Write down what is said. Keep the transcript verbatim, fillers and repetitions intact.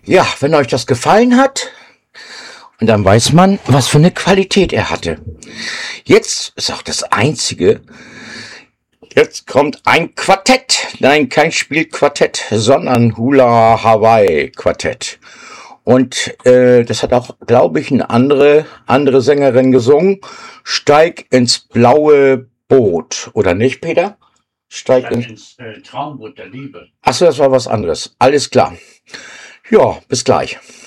Ja, wenn euch das gefallen hat, und dann weiß man, was für eine Qualität er hatte. Jetzt ist auch das Einzige. Jetzt kommt ein Quartett. Nein, kein Spielquartett, sondern Hula Hawaii Quartett. Und äh, das hat auch, glaube ich, eine andere, andere Sängerin gesungen. Steig ins blaue Boot. Oder nicht, Peter? Steig in... ins äh, Traumboot der Liebe. Achso, das war was anderes. Alles klar. Ja, bis gleich.